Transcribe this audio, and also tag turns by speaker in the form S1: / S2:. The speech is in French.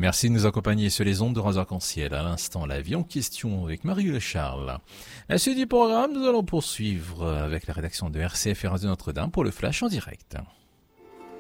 S1: Merci de nous accompagner sur les ondes de Radio Arc-en-Ciel. À l'instant, la vie en question avec Marie-Hule Charles. À la suite du programme, nous allons poursuivre avec la rédaction de RCF et Radio Notre-Dame pour le Flash en direct.